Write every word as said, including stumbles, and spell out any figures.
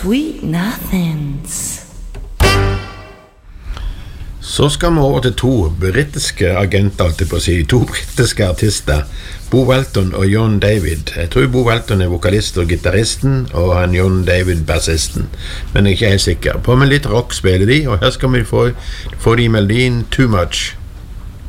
Sweet Nothings. Så skal vi over til to britiske agenter, alltid på å si, to britiske artister, Bo Welton og John David. Jeg tror Bo Welton er vokalist og gitarristen, og han John David bassisten, men jeg er ikke helt sikker. På med litt rock spiller de, og her skal vi få, få de melodien Too Much.